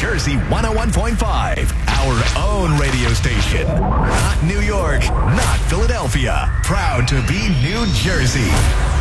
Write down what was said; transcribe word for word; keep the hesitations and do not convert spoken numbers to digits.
Jersey one oh one point five, our own radio station. Not New York, not Philadelphia. Proud to be New Jersey.